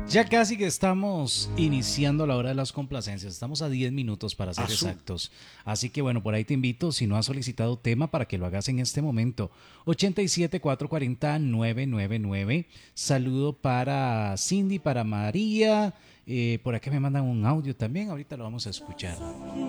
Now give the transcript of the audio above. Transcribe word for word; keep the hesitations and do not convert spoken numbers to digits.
Ya casi que estamos iniciando la hora de las complacencias. Estamos a diez minutos para ser Azul. exactos. Así que bueno, por ahí te invito, si no has solicitado tema, para que lo hagas en este momento. ochenta y siete, cuatrocientos cuarenta, novecientos noventa y nueve. Saludo para Cindy, para María. Eh, por acá me mandan un audio también. Ahorita lo vamos a escuchar.